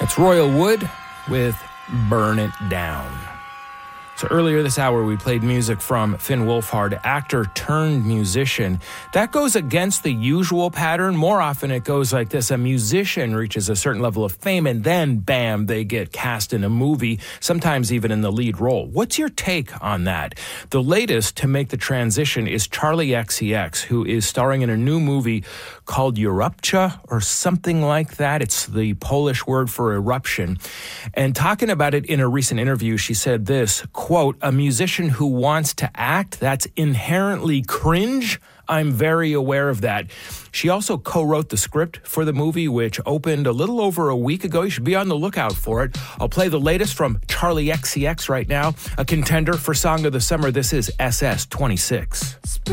That's Royal Wood with Burn It Down. So earlier this hour, we played music from Finn Wolfhard, actor turned musician. That goes against the usual pattern. More often it goes like this. A musician reaches a certain level of fame and then, bam, they get cast in a movie, sometimes even in the lead role. What's your take on that? The latest to make the transition is Charli XCX, who is starring in a new movie called Erupcja or something like that. It's the Polish word for eruption. And talking about it in a recent interview, she said this, quote, "A musician who wants to act, that's inherently cringe. I'm very aware of that." She also co-wrote the script for the movie, which opened a little over a week ago. You should be on the lookout for it. I'll play the latest from Charli XCX right now, a contender for Song of the Summer. This is SS 26.